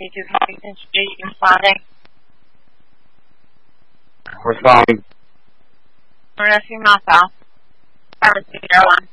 2 Huntington Street, responding. Responding. Rescue Moscow. 701.